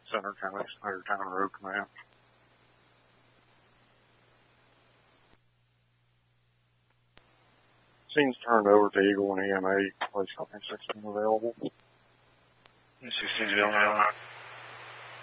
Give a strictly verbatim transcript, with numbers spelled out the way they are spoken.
Center County, Snyder County Road Command. Scene's turned over to Eagle and E M A. Police Company sixteen available. sixteen available.